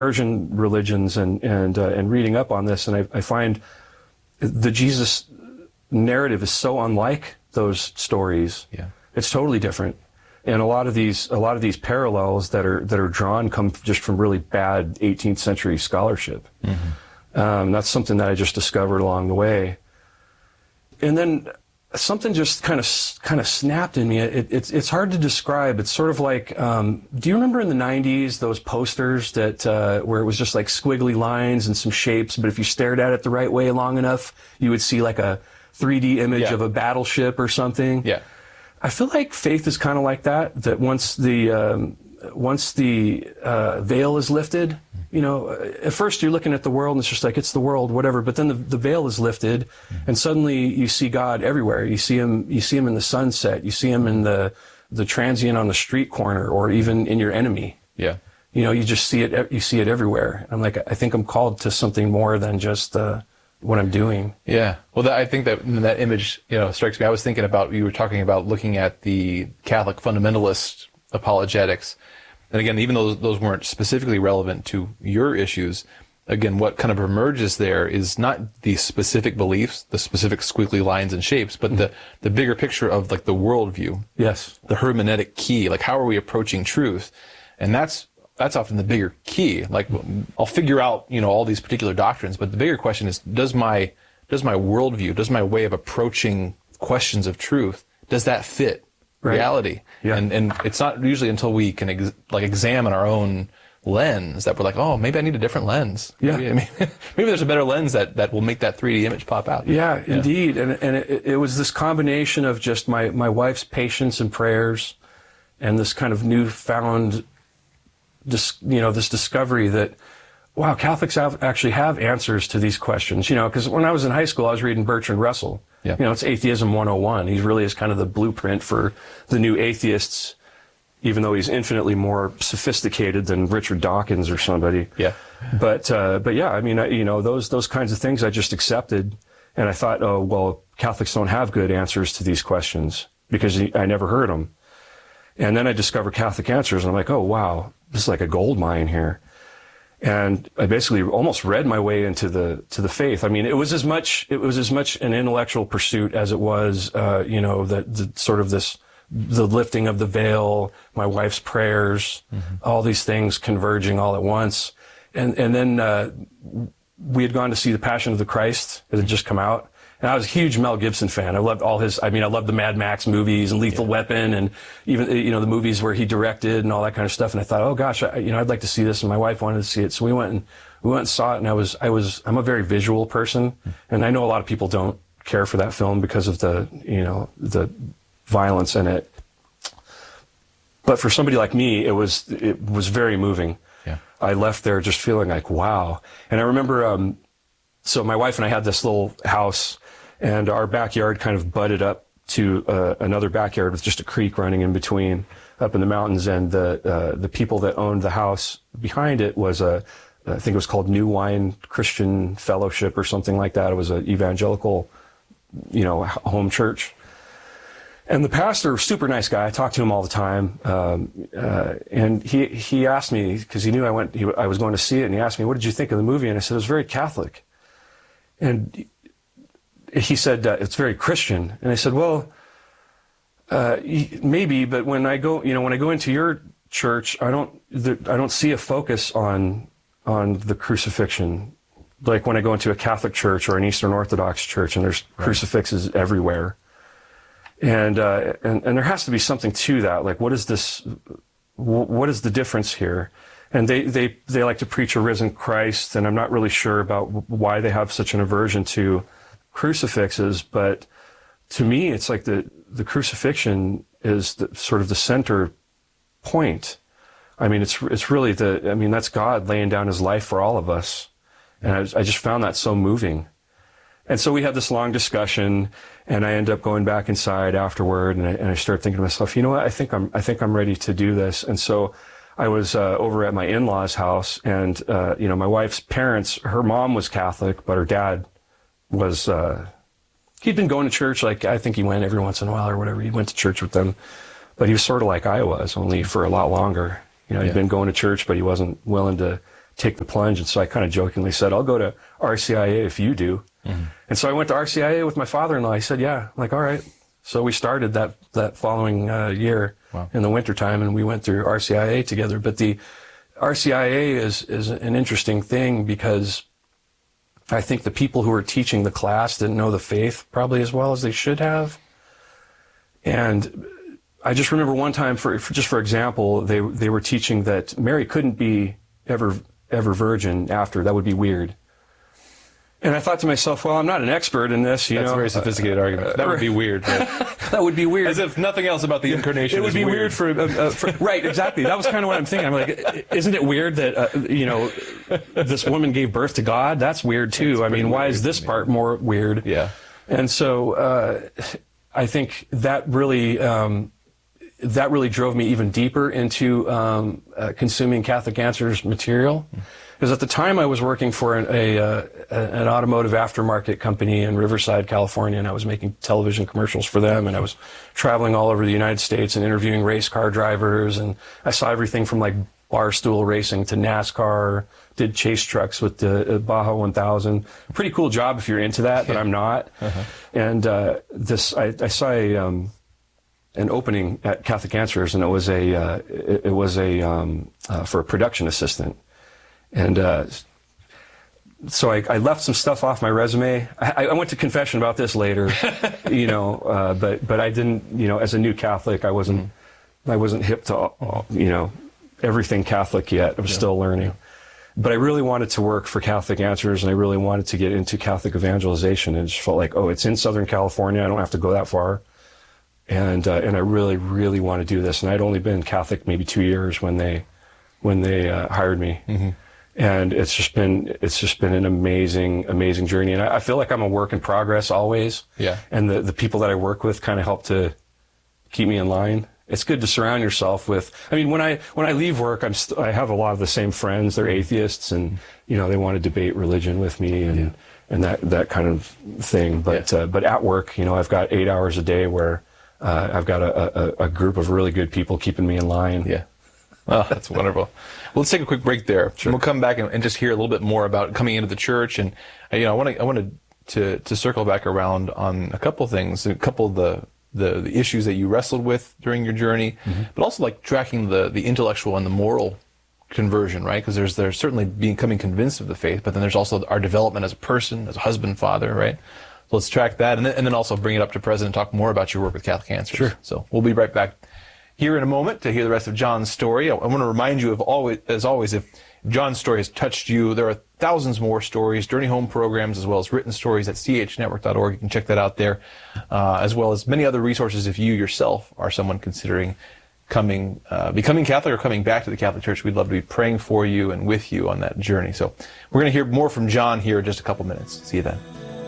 Persian religions and reading up on this, and I find the Jesus narrative is so unlike those stories. Yeah. It's totally different. And a lot of these parallels that are drawn come just from really bad 18th century scholarship. That's something that I just discovered along the way. And then something just kind of snapped in me. It's hard to describe. It's sort of like, do you remember in the 90s those posters that where it was just like squiggly lines and some shapes, but if you stared at it the right way long enough, you would see like a 3D image of a battleship or something? Yeah. I feel like faith is kind of like that. That once the veil is lifted, you know, at first you're looking at the world and it's just like, it's the world, whatever. But then the veil is lifted, and suddenly you see God everywhere. You see him in the sunset. You see him in the transient on the street corner, or even in your enemy. Yeah. You know, you just see it. You see it everywhere. I'm like, I think I'm called to something more than just what I'm doing. Yeah. Well, I think that image, you know, strikes me. I was thinking about, you were talking about looking at the Catholic fundamentalist apologetics. And again, even though those weren't specifically relevant to your issues, again, what kind of emerges there is not the specific beliefs, the specific squiggly lines and shapes, but the bigger picture of like the worldview. Yes. The hermeneutic key, like how are we approaching truth? And that's often the bigger key. Like, I'll figure out, you know, all these particular doctrines, but the bigger question is, does my worldview, does my way of approaching questions of truth, does that fit reality? Yeah. And it's not usually until we can examine our own lens that we're like, oh, maybe I need a different lens. Yeah. Maybe there's a better lens that will make that 3D image pop out. Yeah, indeed. And it was this combination of just my wife's patience and prayers, and this kind of newfound, this discovery that, wow, Catholics actually have answers to these questions. You know, because when I was in high school, I was reading Bertrand Russell. Yeah. You know, it's Atheism 101. He really is kind of the blueprint for the new atheists, even though he's infinitely more sophisticated than Richard Dawkins or somebody. Yeah. But yeah, I mean, you know, those kinds of things I just accepted, and I thought, oh, well, Catholics don't have good answers to these questions because I never heard them. And then I discovered Catholic Answers, and I'm like, oh, wow, this is like a gold mine here. And I basically almost read my way into the faith. I mean, it was as much an intellectual pursuit as it was, you know, the lifting of the veil, my wife's prayers, all these things converging all at once. And then we had gone to see The Passion of the Christ. It had just come out. And I was a huge Mel Gibson fan. I loved I loved the Mad Max movies and Lethal Weapon, and even, you know, the movies where he directed and all that kind of stuff. And I thought, oh gosh, I'd like to see this. And my wife wanted to see it. So we went and saw it. And I'm a very visual person. And I know a lot of people don't care for that film because of the violence in it. But for somebody like me, it was very moving. Yeah. I left there just feeling like, wow. And I remember, so my wife and I had this little house, and our backyard kind of butted up to another backyard with just a creek running in between up in the mountains. And the people that owned the house behind it was I think it was called New Wine Christian Fellowship or something like that. It was an evangelical, you know, home church. And the pastor, super nice guy, I talked to him all the time. And he asked me, because he knew I was going to see it, and he asked me, what did you think of the movie? And I said, it was very Catholic. And he said, it's very Christian. And I said, well, maybe, but when I go into your church, I don't see a focus on the crucifixion. Like when I go into a Catholic church or an Eastern Orthodox church, and there's crucifixes everywhere. And there has to be something to that. Like, what is this? What is the difference here? And they like to preach a risen Christ, and I'm not really sure about why they have such an aversion to crucifixes. But to me, it's like the crucifixion is sort of the center point. I mean, it's really that's God laying down his life for all of us. And I just found that so moving. And so we had this long discussion, and I end up going back inside afterward, and I start thinking to myself, you know what, I think I'm ready to do this. And so I was over at my in-laws' house, and my wife's parents, her mom was Catholic, but her dad was he'd been going to church. Like, I think he went every once in a while or whatever. He went to church with them, but he was sort of like I was, only for a lot longer. You know, he'd been going to church, but he wasn't willing to take the plunge. And so I kind of jokingly said, I'll go to RCIA if you do. Mm-hmm. And so I went to RCIA with my father-in-law. He said, yeah. I'm like, all right. So we started that following year in the wintertime, and we went through RCIA together. But the RCIA is an interesting thing because I think the people who were teaching the class didn't know the faith probably as well as they should have. And I just remember one time, for example, they were teaching that Mary couldn't be ever virgin after. That would be weird. And I thought to myself, well, I'm not an expert in this. That's a very sophisticated argument. That would be weird. Right? That would be weird. As if nothing else about the incarnation it would be weird for right, exactly. That was kind of what I'm thinking. I'm like, isn't it weird that, this woman gave birth to God? That's weird, too. I mean, why is this part more weird? Yeah. And so I think that really drove me even deeper into consuming Catholic Answers material. Because at the time I was working for an automotive aftermarket company in Riverside, California, and I was making television commercials for them, and I was traveling all over the United States and interviewing race car drivers, and I saw everything from like barstool racing to NASCAR, did chase trucks with the Baja 1000. Pretty cool job if you're into that, but I'm not. Uh-huh. And I saw an opening at Catholic Answers, and it was for a production assistant. And so I left some stuff off my resume. I went to confession about this later, but I didn't, as a new Catholic, I wasn't hip to, everything Catholic yet. I was still learning. Yeah. But I really wanted to work for Catholic Answers, and I really wanted to get into Catholic evangelization. And it just felt like, it's in Southern California. I don't have to go that far. And I really, really want to do this. And I'd only been Catholic maybe 2 years when they hired me. Mm-hmm. And it's just been an amazing journey. And I feel like I'm a work in progress always. Yeah. And the people that I work with kind of help to keep me in line. It's good to surround yourself with, when I leave work, I have a lot of the same friends. They're atheists, and, they want to debate religion with me and that kind of thing. But at work, I've got 8 hours a day where, I've got a group of really good people keeping me in line. Yeah. Oh, that's wonderful. Well, let's take a quick break there. Sure. And we'll come back and just hear a little bit more about coming into the church. And, I wanted to circle back around on a couple of things, a couple of the issues that you wrestled with during your journey, mm-hmm. but also like tracking the intellectual and the moral conversion, right? Because there's certainly becoming convinced of the faith, but then there's also our development as a person, as a husband, father, right? So let's track that, and then also bring it up to present and talk more about your work with Catholic Answers. Sure. So we'll be right back here in a moment to hear the rest of John's story. I want to remind you as always, if John's story has touched you, there are thousands more stories, Journey Home programs, as well as written stories at chnetwork.org. You can check that out there, as well as many other resources if you yourself are someone considering becoming Catholic or coming back to the Catholic Church. We'd love to be praying for you and with you on that journey. So we're going to hear more from John here in just a couple minutes. See you then.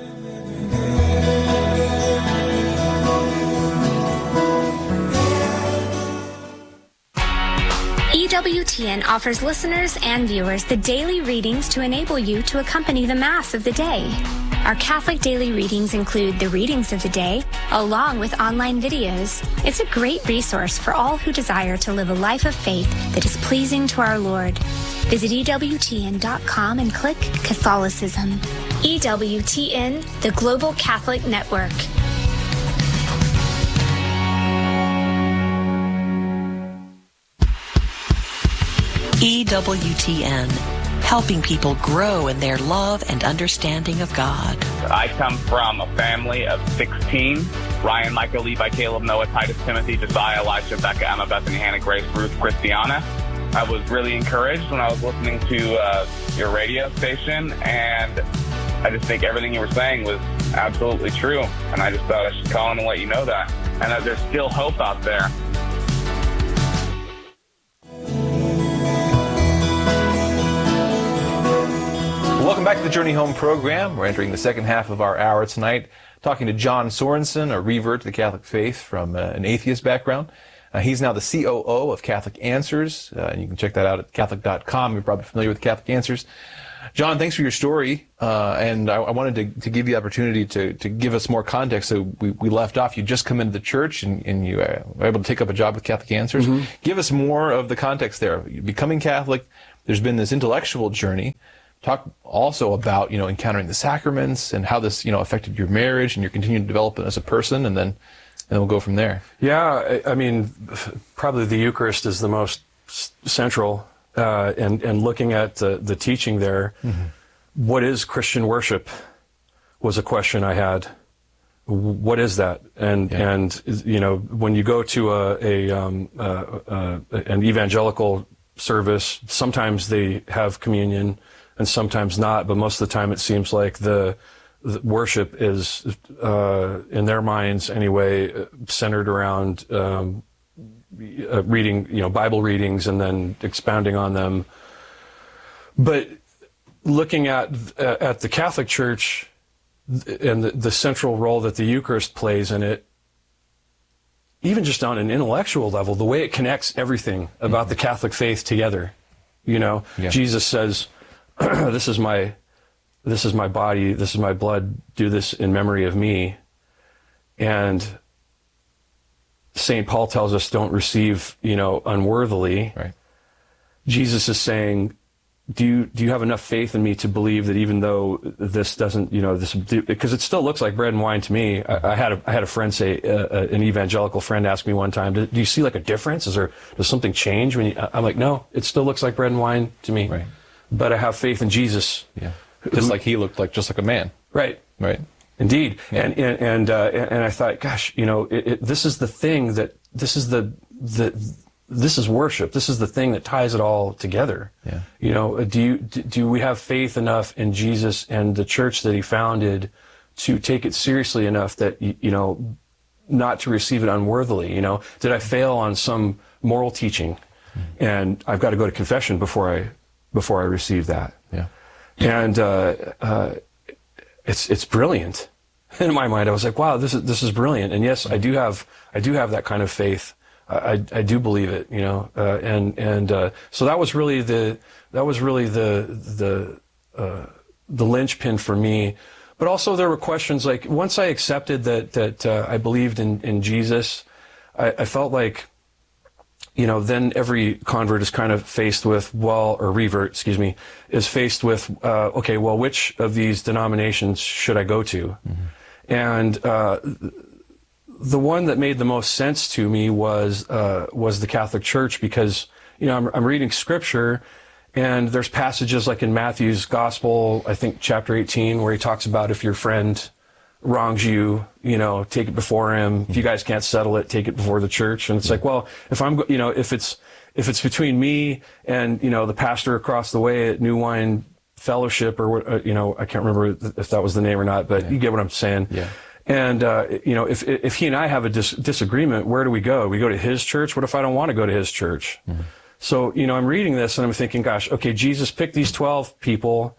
EWTN offers listeners and viewers the daily readings to enable you to accompany the Mass of the day. Our Catholic daily readings include the readings of the day, along with online videos. It's a great resource for all who desire to live a life of faith that is pleasing to our Lord. Visit EWTN.com and click Catholicism. EWTN, the Global Catholic Network. EWTN, helping people grow in their love and understanding of God. I come from a family of 16. Ryan, Michael, Levi, Caleb, Noah, Titus, Timothy, Josiah, Elisha, Becca, Emma, Bethany, Hannah, Grace, Ruth, Christiana. I was really encouraged when I was listening to your radio station, and I just think everything you were saying was absolutely true. And I just thought I should call in and let you know that. And that there's still hope out there. Welcome back to the Journey Home program. We're entering the second half of our hour tonight, talking to John Sorensen, a revert to the Catholic faith from an atheist background. He's now the COO of Catholic Answers, and you can check that out at Catholic.com. You're probably familiar with Catholic Answers. John, thanks for your story, and I wanted to give you the opportunity to give us more context. So we left off. You just come into the church, and you were able to take up a job with Catholic Answers. Mm-hmm. Give us more of the context there. You're becoming Catholic, there's been this intellectual journey. Talk also about, encountering the sacraments and how this, affected your marriage and your continued development as a person, and then we'll go from there. Yeah, I mean, probably the Eucharist is the most central, and looking at the teaching there, what is Christian worship was a question I had. What is that? And when you go to an evangelical service, sometimes they have communion and sometimes not, but most of the time it seems like the worship is, in their minds anyway, centered around reading, Bible readings and then expounding on them. But looking at the Catholic Church and the central role that the Eucharist plays in it, even just on an intellectual level, the way it connects everything about the Catholic faith together. Jesus says, this is my body, this is my blood, do this in memory of me. And St. Paul tells us don't receive, unworthily. Right. Jesus is saying, do you have enough faith in me to believe that even though this doesn't, because it still looks like bread and wine to me. I had a friend say, an evangelical friend asked me one time, do you see like a difference? Does something change when I'm like, no, it still looks like bread and wine to me. Right. But I have faith in Jesus. Yeah. Just like he looked just like a man. Right. Right. Indeed. Yeah. And I thought, gosh, this is the thing this is worship. This is the thing that ties it all together. Yeah. Do we have faith enough in Jesus and the church that he founded to take it seriously enough that, not to receive it unworthily? Did I fail on some moral teaching? And I've got to go to confession before I receive that. Yeah. And it's brilliant. In my mind, I was like, wow, this is brilliant. And yes, I do have that kind of faith. I do believe it, so that was really the linchpin for me. But also there were questions like, once I accepted that I believed in Jesus, I felt like, then every convert is kind of faced with, is faced with, okay, well, which of these denominations should I go to? And the one that made the most sense to me was the Catholic Church, because I'm reading Scripture, and there's passages like in Matthew's Gospel, I think chapter 18, where he talks about if your friend wrongs you, take it before him. If you guys can't settle it, take it before the church. And it's like, well, if it's between me and the pastor across the way at New Wine Fellowship, or I can't remember if that was the name or not, but you get what I'm saying. Yeah. And if he and I have a disagreement, where do we go? We go to his church. What if I don't want to go to his church? So I'm reading this and I'm thinking, gosh, okay, Jesus picked these 12 people.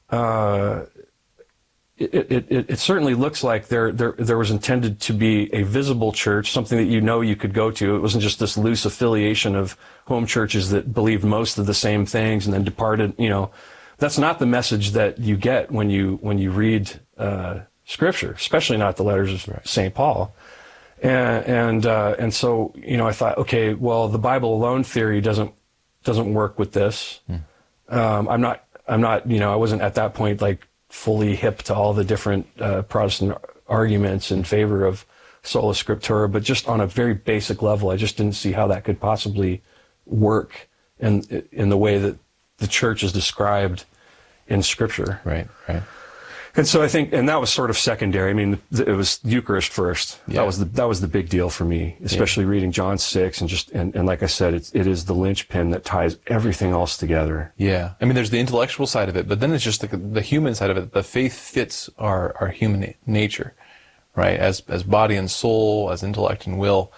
It certainly looks like there was intended to be a visible church, something that you could go to. It wasn't just this loose affiliation of home churches that believed most of the same things and then departed. That's not the message that you get when you read Scripture, especially not the letters of St. Paul. And so I thought, okay, well, the Bible alone theory doesn't work with this. I'm not I wasn't at that point like fully hip to all the different Protestant arguments in favor of sola scriptura, but just on a very basic level, I just didn't see how that could possibly work in the way that the church is described in Scripture. Right. And so I think, and that was sort of secondary. I mean, it was Eucharist first. Yeah. That was the big deal for me, especially reading John 6 and like I said, it is the linchpin that ties everything else together. Yeah. I mean, there's the intellectual side of it, but then it's just the human side of it. The faith fits our human nature, right? As body and soul, as intellect and will.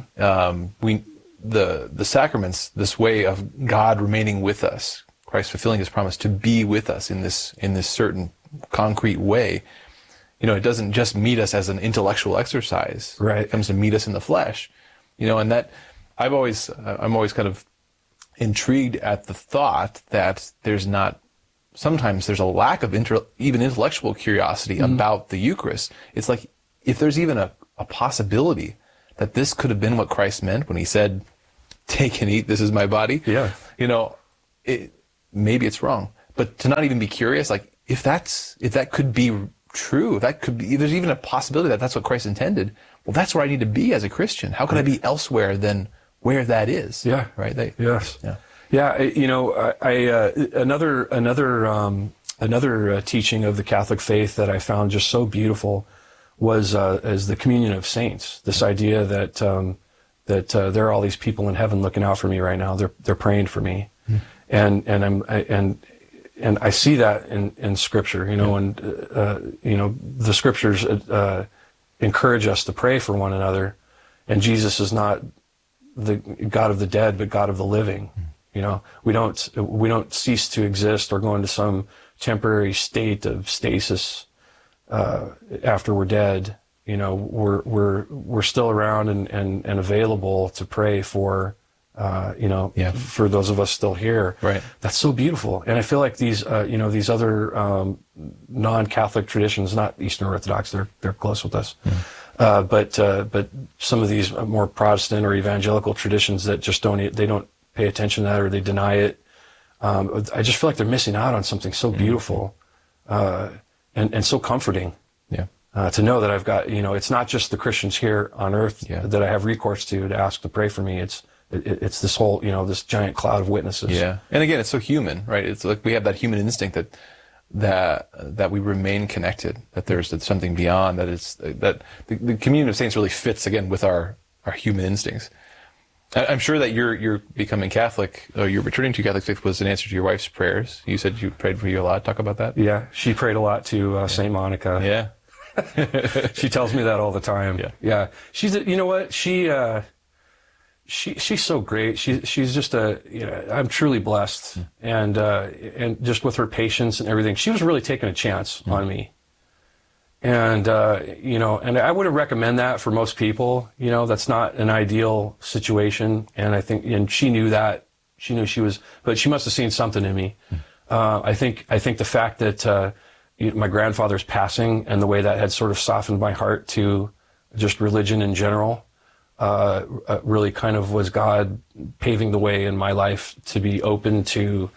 The sacraments, this way of God remaining with us, Christ fulfilling his promise to be with us in this certain concrete way. It doesn't just meet us as an intellectual exercise. Right. It comes to meet us in the flesh. And that I'm always kind of intrigued at the thought that sometimes there's a lack of even intellectual curiosity about the Eucharist. It's like, if there's even a possibility that this could have been what Christ meant when he said, "Take and eat, this is my body." Yeah. maybe it's wrong. But to not even be curious, like, if that could be true, if that could be, if there's even a possibility that that's what Christ intended, well, that's where I need to be as a Christian. How can I be elsewhere than where that is? Yeah. Right? Yes. Yeah. Yeah. Another teaching of the Catholic faith that I found just so beautiful was as the communion of saints. This idea that there are all these people in heaven looking out for me right now. They're praying for me, and I see that in Scripture. And the Scriptures encourage us to pray for one another. And Jesus is not the God of the dead, but God of the living. We don't cease to exist or go into some temporary state of stasis after we're dead. We're still around and available to pray for for those of us still here. Right. That's so beautiful. And I feel like these other non-Catholic traditions, not Eastern Orthodox, they're close with us. But some of these more Protestant or evangelical traditions that just don't pay attention to that, or they deny it. I just feel like they're missing out on something so beautiful and so comforting. Yeah. To know that I've got, it's not just the Christians here on earth that I have recourse to ask to pray for me. It's this whole, this giant cloud of witnesses. Yeah. And again, it's so human, right? It's like we have that human instinct that we remain connected, that there's something beyond, that the communion of saints really fits again with our human instincts. I'm sure that you're becoming Catholic, or you're returning to Catholic faith was an answer to your wife's prayers. You said you prayed for you a lot. Talk about that. Yeah. She prayed a lot to Saint Monica. Yeah. She tells me that all the time. Yeah. She's, what? She's so great. She's just I'm truly blessed. And just with her patience and everything, she was really taking a chance on me. And, and I wouldn't recommend that for most people. That's not an ideal situation. And I think, and she knew that. She knew but she must have seen something in me. I think the fact that, my grandfather's passing and the way that had sort of softened my heart to just religion in general, really kind of was God paving the way in my life to be open to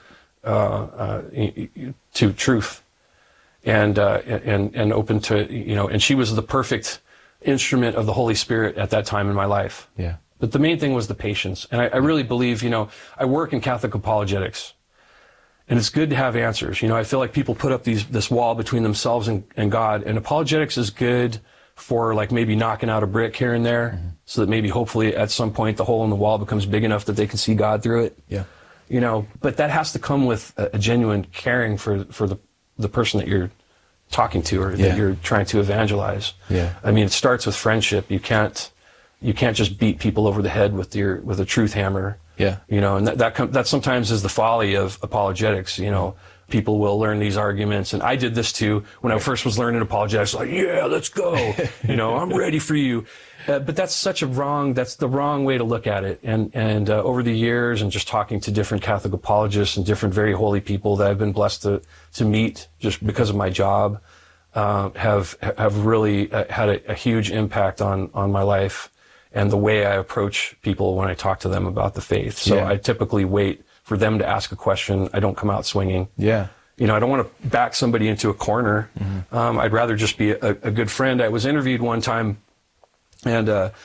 truth and open to, and she was the perfect instrument of the Holy Spirit at that time in my life. Yeah. But the main thing was the patience. And I really believe, I work in Catholic apologetics. And it's good to have answers. I feel like people put up this wall between themselves and God. And apologetics is good for like maybe knocking out a brick here and there, so that maybe hopefully at some point the hole in the wall becomes big enough that they can see God through it. Yeah. But that has to come with a genuine caring for the person that you're talking to or that you're trying to evangelize. Yeah. I mean, it starts with friendship. You can't just beat people over the head with a truth hammer. Yeah. And that sometimes is the folly of apologetics. People will learn these arguments, and I did this too when I first was learning apologetics. Like, yeah, let's go. I'm ready for you. But that's the wrong way to look at it. And over the years, and just talking to different Catholic apologists and different very holy people that I've been blessed to meet just because of my job, have really had a huge impact on my life and the way I approach people when I talk to them about the faith. So I typically wait for them to ask a question. I don't come out swinging. Yeah. I don't want to back somebody into a corner. I'd rather just be a good friend. I was interviewed one time, and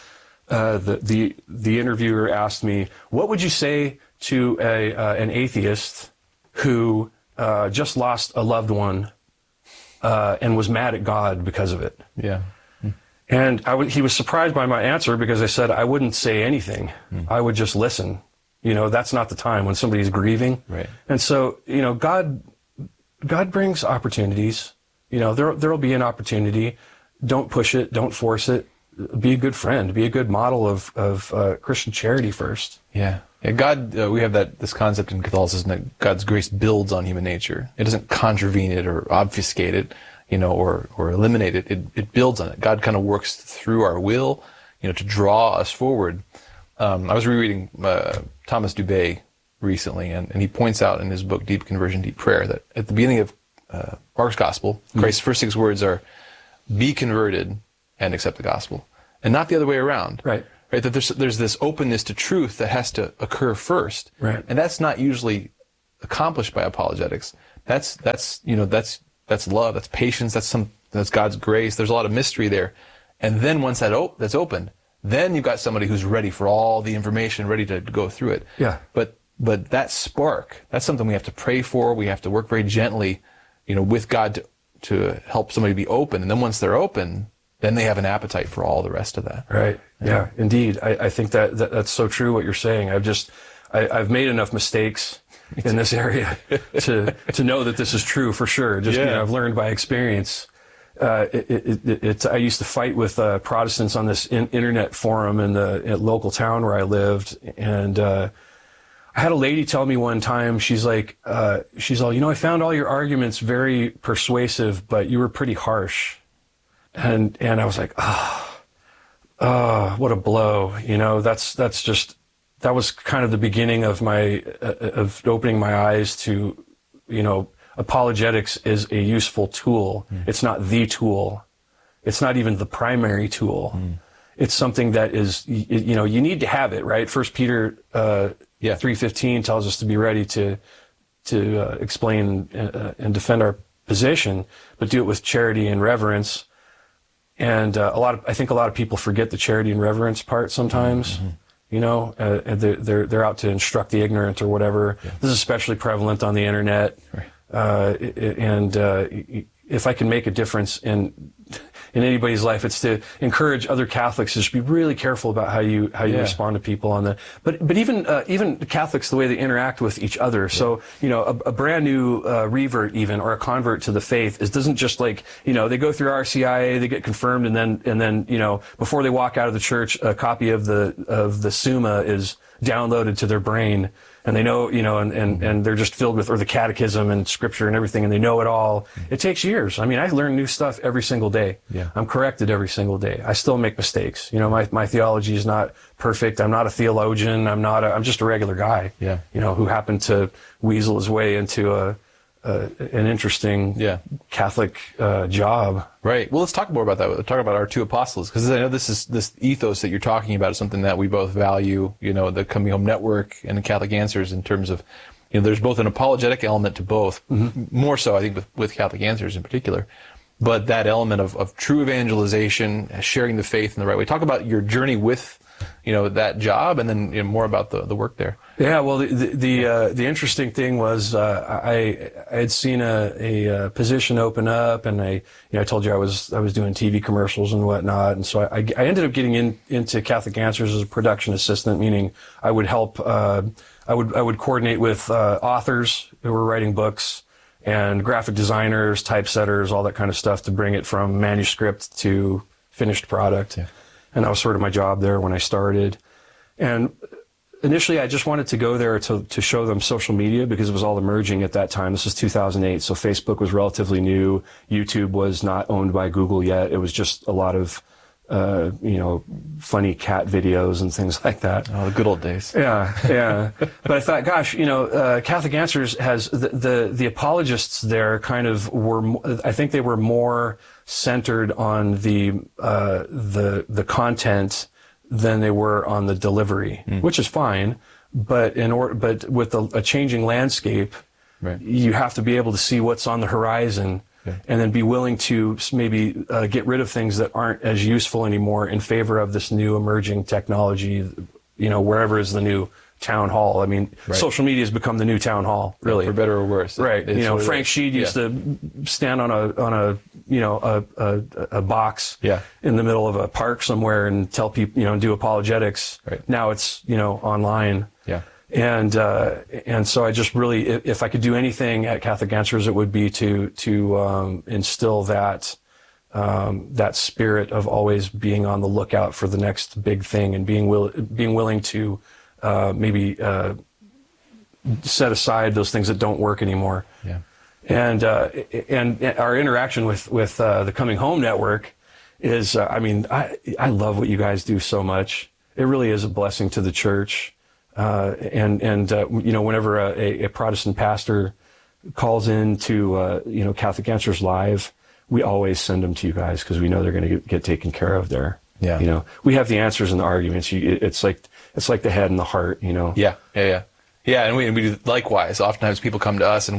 the interviewer asked me, "What would you say to an atheist who just lost a loved one and was mad at God because of it?" Yeah. And he was surprised by my answer, because I said I wouldn't say anything. I would just listen. That's not the time when somebody's grieving. Right. And so, God brings opportunities. There'll be an opportunity. Don't push it. Don't force it. Be a good friend. Be a good model of Christian charity first. Yeah. God, we have this concept in Catholicism that God's grace builds on human nature. It doesn't contravene it or obfuscate it, or eliminate it. It builds on it. God kind of works through our will, to draw us forward. I was rereading Thomas Dubay recently, and he points out in his book, Deep Conversion, Deep Prayer, that at the beginning of Mark's Gospel, Christ's first 6 words are, "Be converted and accept the gospel," and not the other way around. Right. Right. That there's this openness to truth that has to occur first. Right. And that's not usually accomplished by apologetics. That's love, that's patience, that's God's grace. There's a lot of mystery there. And then once that's opened, then you've got somebody who's ready for all the information, ready to go through it. Yeah. But that spark, that's something we have to pray for. We have to work very gently, with God to help somebody be open. And then once they're open, then they have an appetite for all the rest of that. Right. Yeah, indeed. I think that's so true what you're saying. I've made enough mistakes in this area to know that this is true for sure. I've learned by experience. I used to fight with Protestants on this internet forum in the local town where I lived, and I had a lady tell me one time, she's all, I found all your arguments very persuasive, but you were pretty harsh. And I was like, what a blow. That was kind of the beginning of of opening my eyes to, apologetics is a useful tool. It's not the tool. It's not even the primary tool. It's something that is, you need to have it, right? 1 Peter 3:15 tells us to be ready to explain and defend our position, but do it with charity and reverence. And I think a lot of people forget the charity and reverence part sometimes. And they're out to instruct the ignorant or whatever. Yeah. This is especially prevalent on the internet. Right. If I can make a difference in anybody's life, it's to encourage other Catholics to just be really careful about how you respond to people on the. But even Catholics, the way they interact with each other. Yeah. So a brand new revert even or a convert to the faith doesn't just they go through RCIA, they get confirmed, and then before they walk out of the church, a copy of the Summa is downloaded to their brain. And they know, and they're just filled with, or the catechism and scripture and everything, and they know it all. It takes years. I mean, I learn new stuff every single day. Yeah. I'm corrected every single day. I still make mistakes. My theology is not perfect. I'm not a theologian. I'm just a regular guy. Yeah. Who happened to weasel his way into an interesting Catholic job. Right. Well, let's talk more about that. Let's talk about our two apostles, because I know this ethos that you're talking about is something that we both value. The Coming Home Network and the Catholic Answers, in terms of, there's both an apologetic element to both. More so, I think, with Catholic Answers in particular. But that element of true evangelization, sharing the faith in the right way. Talk about your journey with that job, and then more about the work there. Yeah, well, the interesting thing was I had seen a position open up, and I told you I was doing TV commercials and whatnot, and so I ended up getting into Catholic Answers as a production assistant, meaning I would help I would coordinate with authors who were writing books and graphic designers, typesetters, all that kind of stuff to bring it from manuscript to finished product. Yeah. And that was sort of my job there when I started. And initially, I just wanted to go there to show them social media, because it was all emerging at that time. This was 2008, so Facebook was relatively new. YouTube was not owned by Google yet. It was just a lot of, funny cat videos and things like that. Oh, the good old days. Yeah. But I thought, gosh, Catholic Answers has the apologists there kind of I think they were more centered on the content than they were on the delivery, which is fine. But with a changing landscape, right, you have to be able to see what's on the horizon. Yeah. And then be willing to maybe get rid of things that aren't as useful anymore in favor of this new emerging technology, wherever is the new town hall. I mean, right, social media has become the new town hall, really. For better or worse. Right. Frank Sheed used to stand on a box in the middle of a park somewhere and tell people, and do apologetics. Right. Now it's, online. Yeah. And so I just really, if I could do anything at Catholic Answers, it would be to instill that spirit of always being on the lookout for the next big thing, and being willing to maybe set aside those things that don't work anymore. Yeah. And our interaction with the Coming Home Network is, I love what you guys do so much. It really is a blessing to the church. Whenever a Protestant pastor calls in to, Catholic Answers Live, we always send them to you guys, because we know they're going to get taken care of there. Yeah. We have the answers and the arguments. It's like the head and the heart, Yeah. Yeah, and we do likewise. Oftentimes people come to us and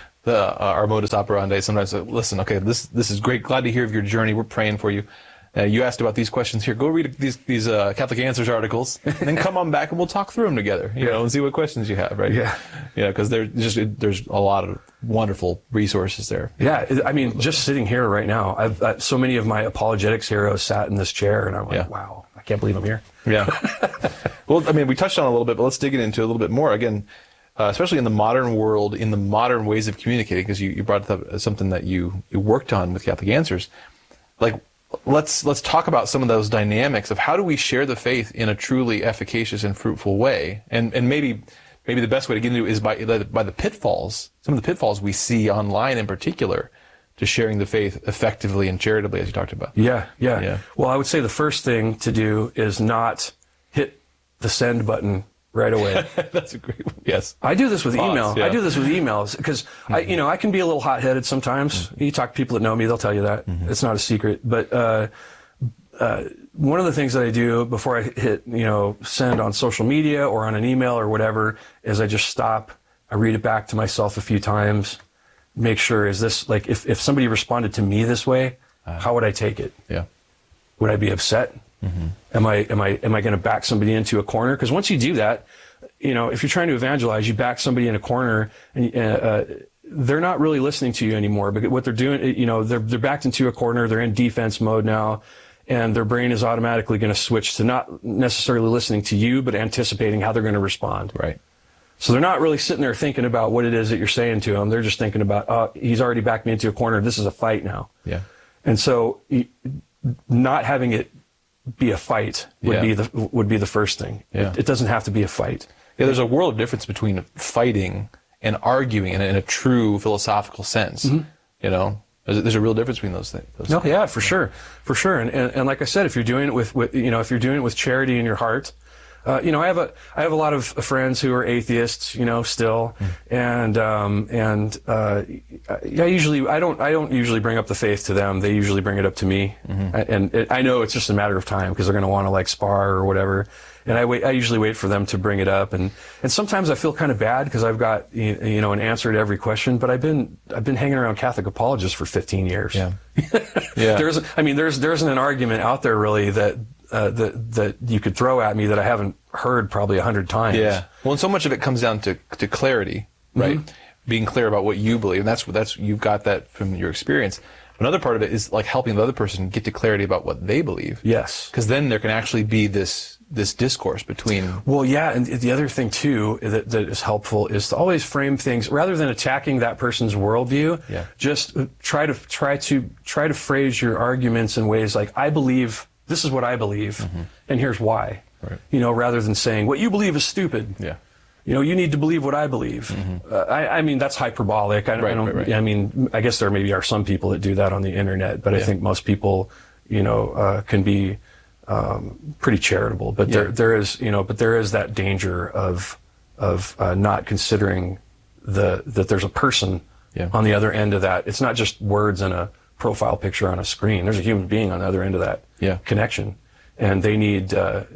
our modus operandi sometimes say, listen, okay, this is great. Glad to hear of your journey. We're praying for you. You asked about these questions here. Go read these Catholic Answers articles, and then come on back and we'll talk through them together. You know, and see what questions you have. Right? Yeah. Yeah, because there's a lot of wonderful resources there. Yeah, I mean, just sitting here right now, I've so many of my apologetics heroes sat in this chair, and I'm like, wow, I can't believe I'm here. Yeah. Well, I mean, we touched on it a little bit, but let's dig into a little bit more again. Especially in the modern world, in the modern ways of communicating, because you brought up something that you worked on with Catholic Answers. Like, let's talk about some of those dynamics of how do we share the faith in a truly efficacious and fruitful way, and maybe the best way to get into it is by the pitfalls, some of the pitfalls we see online in particular, to sharing the faith effectively and charitably, as you talked about. Yeah. Well, I would say the first thing to do is not hit the send button right away. That's a great one. Yes. I do this with email. Yeah. I do this with emails because I can be a little hot-headed sometimes. Mm-hmm. You talk to people that know me, they'll tell you that. Mm-hmm. It's not a secret. But one of the things that I do before I hit, send on social media or on an email or whatever is I just stop. I read it back to myself a few times. Make sure, is this like, if somebody responded to me this way, how would I take it? Yeah. Would I be upset? Mm-hmm. Am I going to back somebody into a corner? Because once you do that, if you're trying to evangelize, you back somebody in a corner, and they're not really listening to you anymore. But what they're doing, they're backed into a corner. They're in defense mode now, and their brain is automatically going to switch to not necessarily listening to you, but anticipating how they're going to respond. Right. So they're not really sitting there thinking about what it is that you're saying to them. They're just thinking about, oh, he's already backed me into a corner. This is a fight now. Yeah. And so not having it be a fight would be the first thing. Yeah. It doesn't have to be a fight. Yeah, there's a world of difference between fighting and arguing in a true philosophical sense. Mm-hmm. There's a real difference between those things. No, yeah, for sure. And like I said, if you're doing it if you're doing it with charity in your heart, I have a lot of friends who are atheists, still, and I don't usually bring up the faith to them. They usually bring it up to me, and I know it's just a matter of time because they're going to want to spar or whatever. And I usually wait for them to bring it up, and sometimes I feel kind of bad because I've got an answer to every question, but I've been hanging around Catholic apologists for 15 years. Yeah, yeah. There isn't an argument out there really that you could throw at me that I haven't heard probably 100 times. Yeah. Well, and so much of it comes down to clarity, right? Mm-hmm. Being clear about what you believe, and that's you've got that from your experience. Another part of it is helping the other person get to clarity about what they believe. Yes. Because then there can actually be this discourse between. Well, yeah, and the other thing too that is helpful is to always frame things rather than attacking that person's worldview. Yeah. Just try to phrase your arguments in ways like, I believe this is what I believe, and here's why. Right. Rather than saying what you believe is stupid. Yeah. You need to believe what I believe. I mean, that's hyperbolic. Right. I mean, I guess there maybe are some people that do that on the internet, but I think most people, can be pretty charitable. But there is that danger of not considering that there's a person on the other end of that. It's not just words and a profile picture on a screen. There's a human being on the other end of that connection, and they need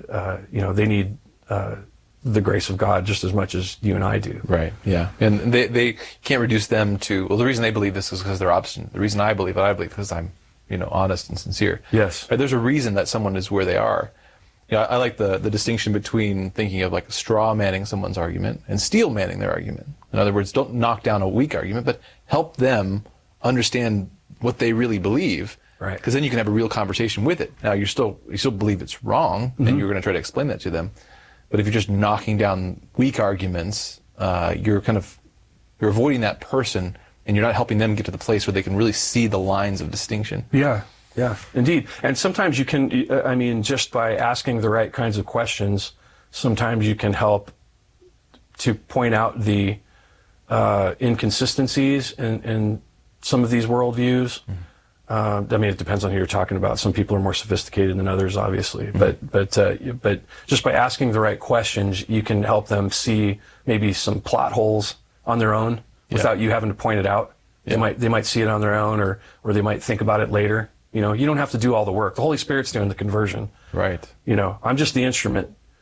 the grace of God just as much as you and I do. Right. Yeah. And they can't reduce them to, well, the reason they believe this is because they're obstinate. The reason I believe what I believe because I'm, honest and sincere. Yes. Right? There's a reason that someone is where they are. I like the distinction between thinking of straw manning someone's argument and steel manning their argument. In other words, don't knock down a weak argument, but help them understand what they really believe. Right. Because then you can have a real conversation with it. Now you still believe it's wrong, and you're going to try to explain that to them. But if you're just knocking down weak arguments, you're avoiding that person, and you're not helping them get to the place where they can really see the lines of distinction. Yeah, indeed. And sometimes you can, just by asking the right kinds of questions, sometimes you can help to point out the inconsistencies in some of these worldviews. It depends on who you're talking about. Some people are more sophisticated than others, obviously. But just by asking the right questions, you can help them see maybe some plot holes on their own without you having to point it out. Yeah. They might see it on their own, or they might think about it later. You don't have to do all the work. The Holy Spirit's doing the conversion. Right. I'm just the instrument.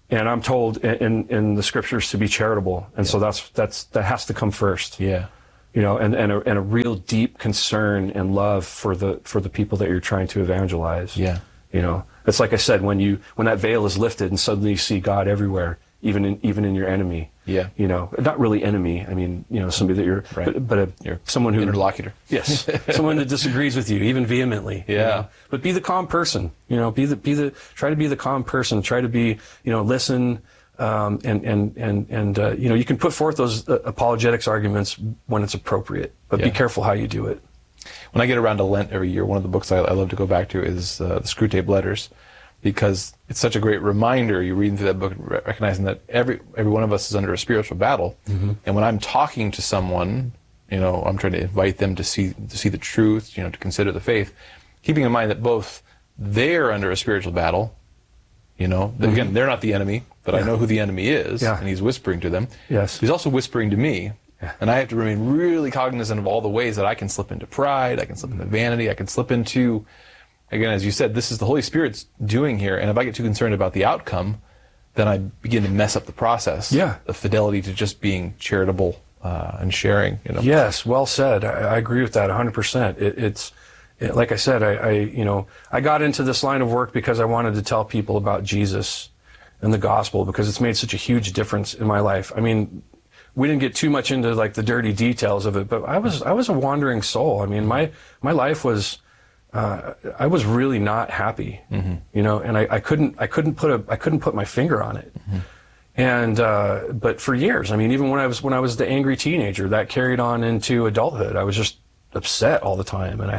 And I'm told in the scriptures to be charitable, and so that has to come first. Yeah. You know, and a real deep concern and love for the people that you're trying to evangelize. Yeah. You know, it's like I said, when that veil is lifted and suddenly you see God everywhere, even in your enemy. Yeah. You know, not really enemy. I mean, you know, somebody that you're, right. but someone who interlocutor. Yes, someone that disagrees with you, even vehemently. Yeah. You know? But be the calm person. You know, try to be the calm person. Try to be, you know, listen. And you know, you can put forth those apologetics arguments when it's appropriate, but be careful how you do it. When I get around to Lent every year, one of the books I love to go back to is the Screwtape Letters, because it's such a great reminder. You're reading through that book, recognizing that every one of us is under a spiritual battle, and when I'm talking to someone, you know, I'm trying to invite them to see the truth, you know, to consider the faith, keeping in mind that both they're under a spiritual battle. You know, again, they're not the enemy, but I know who the enemy is, and he's whispering to them. Yes. He's also whispering to me, and I have to remain really cognizant of all the ways that I can slip into pride, I can slip into vanity, I can slip into, again, as you said, this is the Holy Spirit's doing here, and if I get too concerned about the outcome, then I begin to mess up the process. Yeah. The fidelity to just being charitable and sharing. You know. Yes, well said. I agree with that 100%. It's like I said, I got into this line of work because I wanted to tell people about Jesus and the gospel, because it's made such a huge difference in my life. I mean, we didn't get too much into like the dirty details of it, but I was a wandering soul. I mean, my life was, I was really not happy, you know, and I couldn't put my finger on it. And, but for years, I mean, even when I was the angry teenager, that carried on into adulthood. I was just upset all the time. And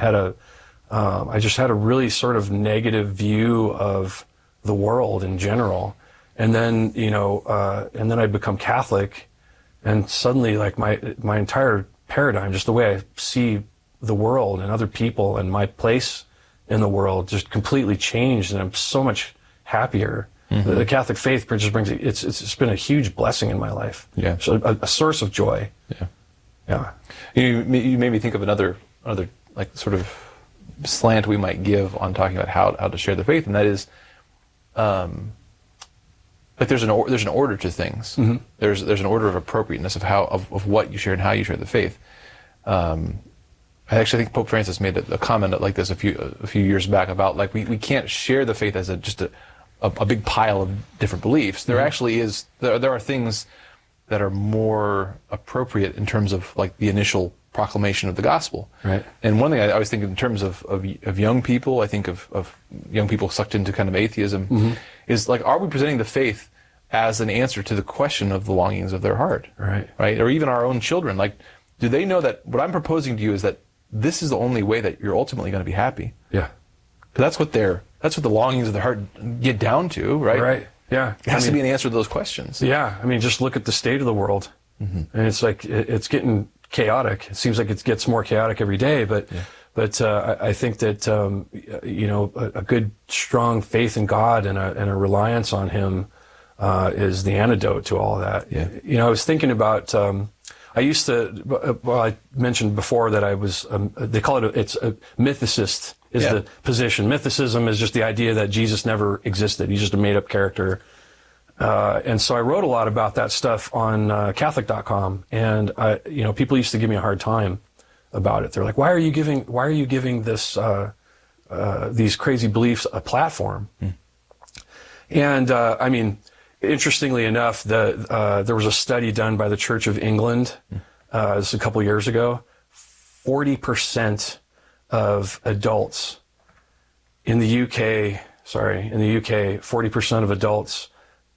I just had a really sort of negative view of the world in general. And then, you know, and then I'd become Catholic, and suddenly like my entire paradigm, just the way I see the world and other people and my place in the world just completely changed. And I'm so much happier. The Catholic faith just brings, it's been a huge blessing in my life. Yeah. So a source of joy. Yeah. Yeah. You made me think of another like sort of slant we might give on talking about how to share the faith, and that is, like there's an order to things. There's an order of appropriateness of what you share and how you share the faith. I actually think Pope Francis made a comment like this a few years back about like we can't share the faith as just a big pile of different beliefs. There actually is there are things that are more appropriate in terms of like the initial proclamation of the gospel. Right. And one thing I always think in terms of young people, I think of young people sucked into kind of atheism, is like, are we presenting the faith as an answer to the question of the longings of their heart? Right. Right? Or even our own children. Like, do they know that what I'm proposing to you is that this is the only way that you're ultimately going to be happy? Yeah. But that's what the longings of their heart get down to, right? Right. Yeah. It has to be an answer to those questions. Yeah. I mean, just look at the state of the world. And it's like, it's getting chaotic. It seems like it gets more chaotic every day, but I think that, you know, a good, strong faith in God and a reliance on Him is the antidote to all that. Yeah. You know, I was thinking about, I used to, well, I mentioned before that I was, they call it, it's a mythicist is the position. Mythicism is just the idea that Jesus never existed. He's just a made-up character. And so I wrote a lot about that stuff on Catholic.com, and you know, people used to give me a hard time about it. They're like, "Why are you giving this these crazy beliefs a platform?" And I mean, interestingly enough, there was a study done by the Church of England this a couple years ago. 40% of adults in the UK, 40% of adults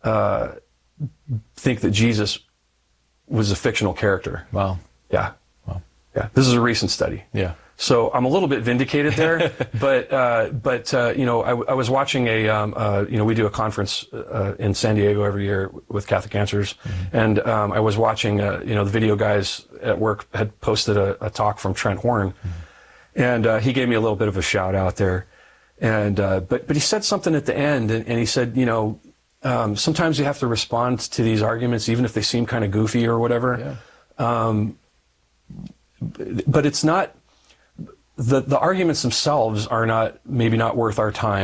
think that Jesus was a fictional character. Wow. Yeah. Wow. Yeah. This is a recent study. Yeah. So I'm a little bit vindicated there, but you know, I was watching you know, we do a conference in San Diego every year with Catholic Answers, and I was watching, you know, the video guys at work had posted a talk from Trent Horn, and he gave me a little bit of a shout out there, and but he said something at the end, and he said, you know, sometimes you have to respond to these arguments, even if they seem kind of goofy or whatever. Yeah. But it's not, the arguments themselves are maybe not worth our time.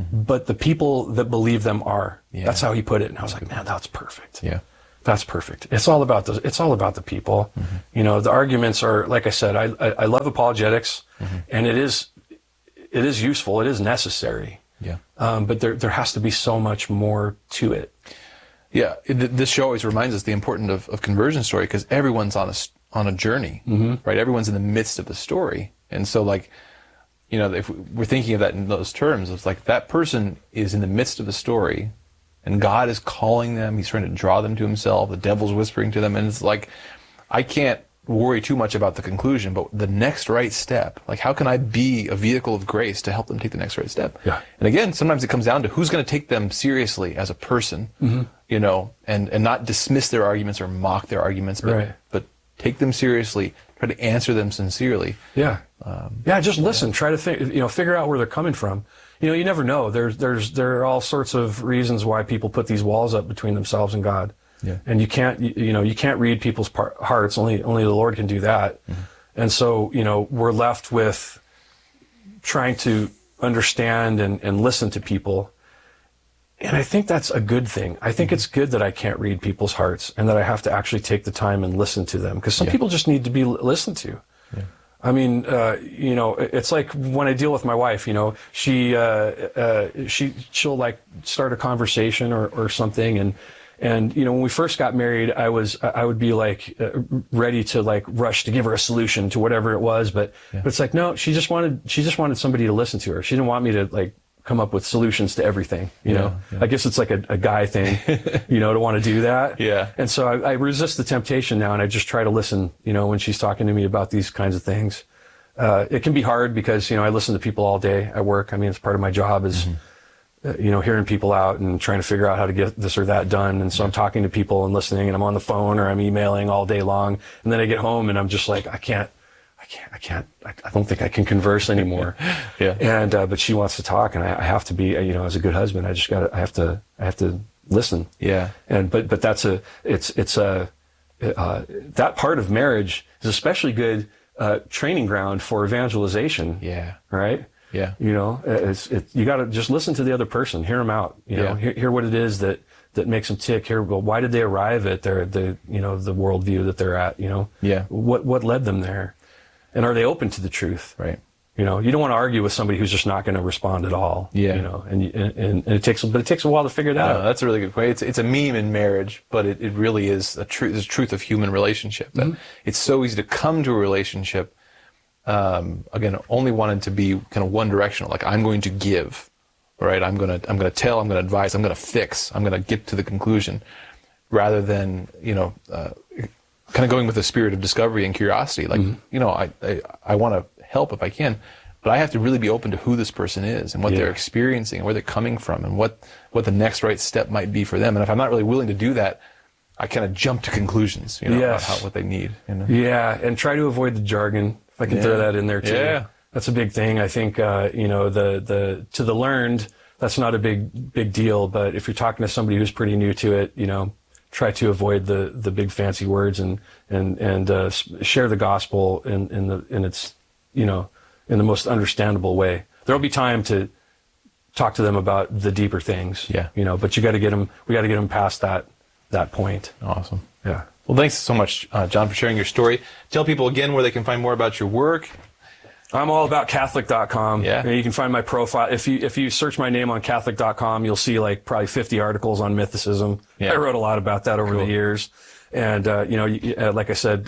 but the people that believe them are. Yeah. That's how he put it. And I was like, man, that's perfect. Yeah. That's perfect. It's all about the people. You know, the arguments are, like I said, I love apologetics, and it is useful. It is necessary. Yeah. But there has to be so much more to it. Yeah. This show always reminds us the importance of conversion story, because everyone's on a journey, right? Everyone's in the midst of the story. And so, like, you know, if we're thinking of that in those terms, it's like that person is in the midst of the story, and God is calling them. He's trying to draw them to himself. The devil's whispering to them. And it's like, I can't worry too much about the conclusion, but the next right step, like, how can I be a vehicle of grace to help them take the next right step? Yeah. And again, sometimes it comes down to who's going to take them seriously as a person, you know, and not dismiss their arguments or mock their arguments, but take them seriously, try to answer them sincerely. Yeah. Just listen. Try to figure out where they're coming from. You know, you never know. There are all sorts of reasons why people put these walls up between themselves and God. Yeah. And you can't read people's hearts. Only the Lord can do that. And so, you know, we're left with trying to understand and listen to people. And I think that's a good thing. I think it's good that I can't read people's hearts and that I have to actually take the time and listen to them, because some people just need to be listened to. Yeah. I mean, you know, it's like when I deal with my wife, you know, she'll like start a conversation or something. And, you know, when we first got married, I would be like ready to like rush to give her a solution to whatever it was. But it's like, no, she just wanted somebody to listen to her. She didn't want me to like come up with solutions to everything, you know. I guess it's like a guy thing, you know, to want to do that. Yeah. And so I resist the temptation now, and I just try to listen, you know, when she's talking to me about these kinds of things. It can be hard because, you know, I listen to people all day at work. I mean, it's part of my job is, you know, hearing people out and trying to figure out how to get this or that done. And so I'm talking to people and listening, and I'm on the phone or I'm emailing all day long. And then I get home and I'm just like, I don't think I can converse anymore. And, but she wants to talk, and I have to be, you know, as a good husband, I have to listen. Yeah. And, but that's that part of marriage is especially good, training ground for evangelization. Yeah. Right? Yeah. You know, you got to just listen to the other person, hear them out, you know, hear what it is that makes them tick. Well, why did they arrive at the worldview that they're at, you know? Yeah. What led them there? And are they open to the truth? Right. You know, you don't want to argue with somebody who's just not going to respond at all. Yeah. You know, and it takes a while to figure that out. That's a really good point. It's a meme in marriage, but it really is a truth of human relationship. That it's so easy to come to a relationship, again, only wanted to be kind of one directional. Like, I'm going to give, right? I'm going to tell, I'm going to advise, I'm going to fix, I'm going to get to the conclusion, rather than, you know, kind of going with a spirit of discovery and curiosity. Like, you know, I want to help if I can, but I have to really be open to who this person is and what they're experiencing and where they're coming from and what the next right step might be for them. And if I'm not really willing to do that, I kind of jump to the you know, about what they need. You know? Yeah, and try to avoid the jargon. If I can throw that in there too. Yeah. That's a big thing. I think, you know, to the learned, that's not a big deal. But if you're talking to somebody who's pretty new to it, you know, try to avoid the big fancy words and share the gospel in its, you know, in the most understandable way. There'll be time to talk to them about the deeper things. Yeah. You know, but we got to get them past that point. Awesome. Yeah. Well, thanks so much, John, for sharing your story. Tell people again where they can find more about your work. I'm all about Catholic.com. Yeah. You can find my profile. If you search my name on Catholic.com, you'll see like probably 50 articles on mythicism. Yeah. I wrote a lot about that over the years. And, you know, like I said,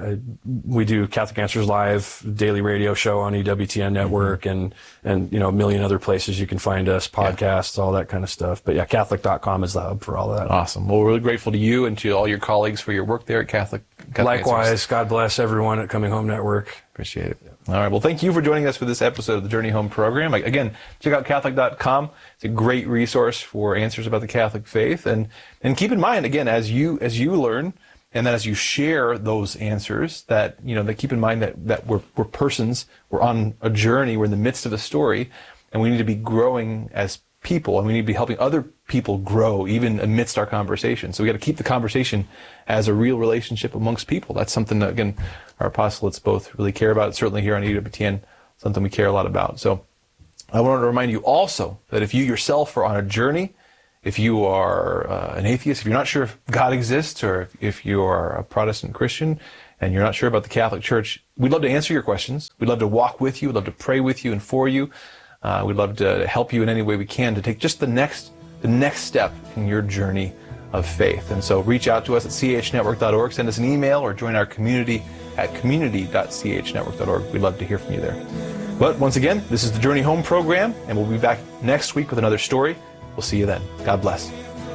we do Catholic Answers Live, daily radio show on EWTN Network and, you know, a million other places you can find us, podcasts, all that kind of stuff. But yeah, Catholic.com is the hub for all that. Awesome. Well, we're really grateful to you and to all your colleagues for your work there at Catholic Likewise. Answers. God bless everyone at Coming Home Network. Appreciate it. All right. Well, thank you for joining us for this episode of the Journey Home program. Again, check out Catholic.com. It's a great resource for answers about the Catholic faith. And keep in mind, again, as you learn and then as you share those answers, that, you know, that keep in mind that we're persons, we're on a journey, we're in the midst of a story, and we need to be growing as people, and we need to be helping other people grow even amidst our conversation. So we got to keep the conversation as a real relationship amongst people. That's something that, again, our apostolates both really care about. Certainly here on EWTN, something we care a lot about. So I want to remind you also that if you yourself are on a journey, if you are an atheist, if you're not sure if God exists, or if you are a Protestant Christian and you're not sure about the Catholic Church, we'd love to answer your questions. We'd love to walk with you. We'd love to pray with you and for you. We'd love to help you in any way we can to take just the next step in your journey of faith. And so reach out to us at chnetwork.org, send us an email, or join our community at community.chnetwork.org. We'd love to hear from you there. But once again, this is the Journey Home program, and we'll be back next week with another story. We'll see you then. God bless.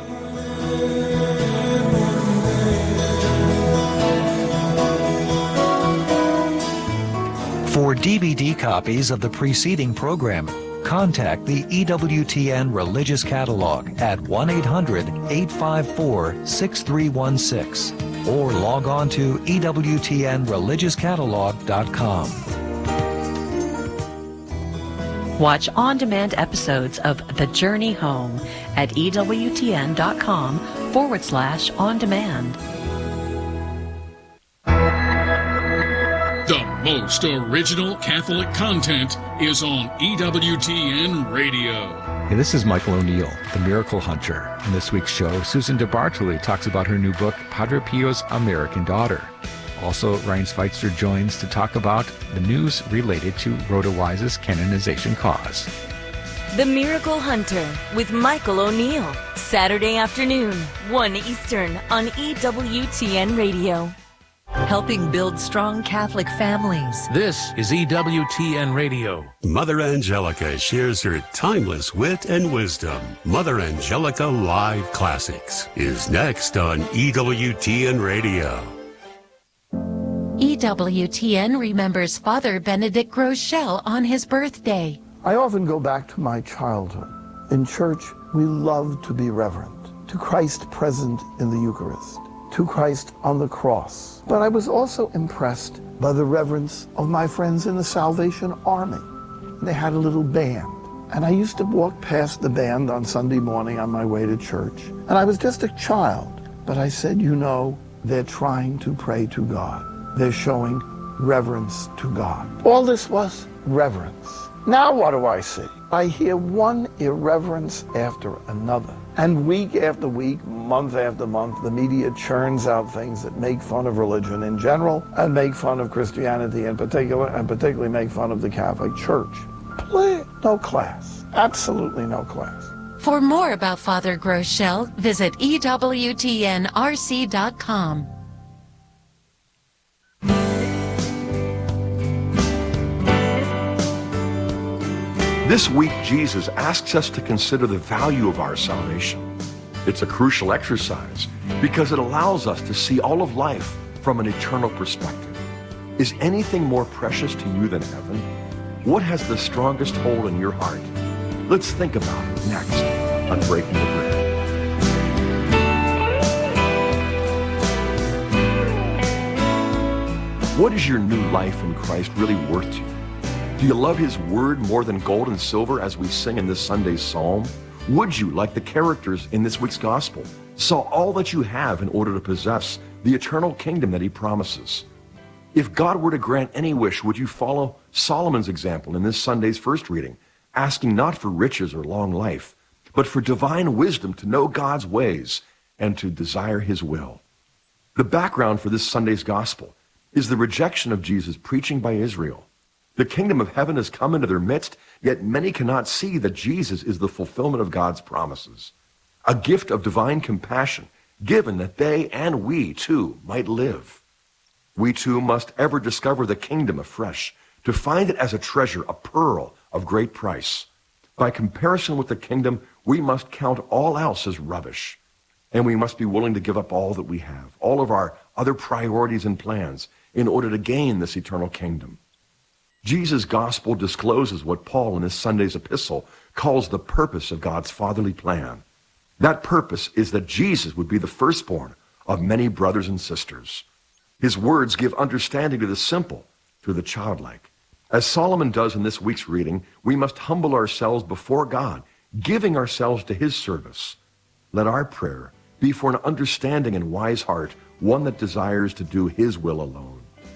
For DVD copies of the preceding program, contact the EWTN Religious Catalog at 1-800-854-6316 or log on to EWTNReligiousCatalog.com. Watch on-demand episodes of The Journey Home at EWTN.com/on-demand. The most original Catholic content is on EWTN Radio. Hey, this is Michael O'Neill, the Miracle Hunter. In this week's show, Susan DeBartoli talks about her new book, Padre Pio's American Daughter. Also, Ryan Schweitzer joins to talk about the news related to Rhoda Wise's canonization cause. The Miracle Hunter with Michael O'Neill, Saturday afternoon, 1 Eastern on EWTN Radio. Helping build strong Catholic families. This is EWTN Radio. Mother Angelica shares her timeless wit and wisdom. Mother Angelica Live Classics is next on EWTN Radio. EWTN remembers Father Benedict Groeschel on his birthday. I often go back to my childhood. In church, we love to be reverent to Christ present in the Eucharist, to Christ on the cross. But I was also impressed by the reverence of my friends in the Salvation Army. They had a little band, and I used to walk past the band on Sunday morning on my way to church. And I was just a child, but I said, you know, they're trying to pray to God. They're showing reverence to God. All this was reverence. Now what do I see? I hear one irreverence after another. And week after week, month after month, the media churns out things that make fun of religion in general and make fun of Christianity in particular, and particularly make fun of the Catholic Church. No class. Absolutely no class. For more about Father Groeschel, visit EWTNRC.com. This week, Jesus asks us to consider the value of our salvation. It's a crucial exercise because it allows us to see all of life from an eternal perspective. Is anything more precious to you than heaven? What has the strongest hold in your heart? Let's think about it next on Breaking the Bread. What is your new life in Christ really worth to you? Do you love His Word more than gold and silver, as we sing in this Sunday's psalm? Would you, like the characters in this week's gospel, sell all that you have in order to possess the eternal kingdom that He promises? If God were to grant any wish, would you follow Solomon's example in this Sunday's first reading, asking not for riches or long life, but for divine wisdom to know God's ways and to desire His will? The background for this Sunday's gospel is the rejection of Jesus' preaching by Israel. The kingdom of heaven has come into their midst, yet many cannot see that Jesus is the fulfillment of God's promises, a gift of divine compassion, given that they and we too might live. We too must ever discover the kingdom afresh, to find it as a treasure, a pearl of great price. By comparison with the kingdom, we must count all else as rubbish, and we must be willing to give up all that we have, all of our other priorities and plans, in order to gain this eternal kingdom. Jesus' gospel discloses what Paul in this Sunday's epistle calls the purpose of God's fatherly plan. That purpose is that Jesus would be the firstborn of many brothers and sisters. His words give understanding to the simple, to the childlike. As Solomon does in this week's reading, we must humble ourselves before God, giving ourselves to His service. Let our prayer be for an understanding and wise heart, one that desires to do His will alone.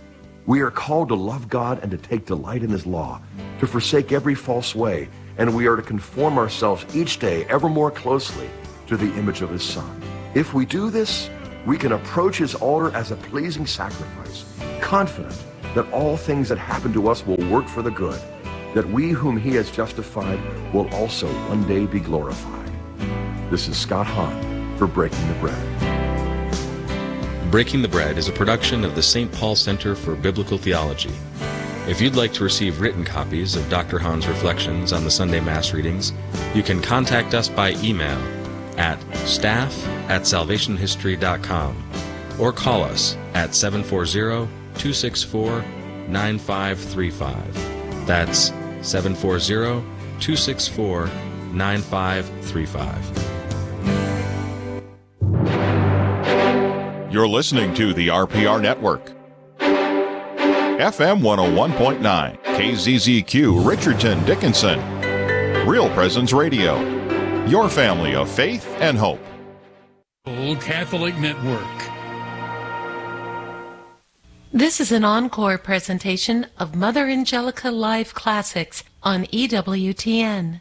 We are called to love God and to take delight in His law, to forsake every false way, and we are to conform ourselves each day ever more closely to the image of His Son. If we do this, we can approach His altar as a pleasing sacrifice, confident that all things that happen to us will work for the good, that we whom He has justified will also one day be glorified. This is Scott Hahn for Breaking the Bread. Breaking the Bread is a production of the St. Paul Center for Biblical Theology. If you'd like to receive written copies of Dr. Hahn's reflections on the Sunday Mass readings, you can contact us by email at staff@salvationhistory.com or call us at 740-264-9535. That's 740-264-9535. You're listening to the RPR Network. FM 101.9, KZZQ, Richardson, Dickinson. Real Presence Radio. Your family of faith and hope. Old Catholic Network. This is an encore presentation of Mother Angelica Live Classics on EWTN.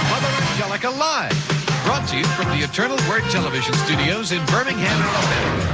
Live, brought to you from the Eternal Word Television Studios in Birmingham, Alabama.